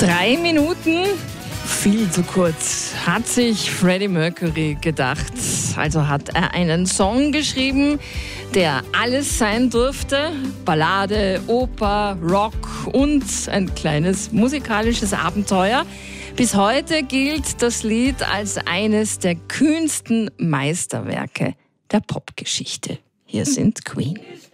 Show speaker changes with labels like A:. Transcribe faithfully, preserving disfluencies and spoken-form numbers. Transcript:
A: Drei Minuten, viel zu kurz, hat sich Freddie Mercury gedacht. Also hat er einen Song geschrieben, der alles sein durfte. Ballade, Oper, Rock und ein kleines musikalisches Abenteuer. Bis heute gilt das Lied als eines der kühnsten Meisterwerke der Popgeschichte. Hier sind Queen.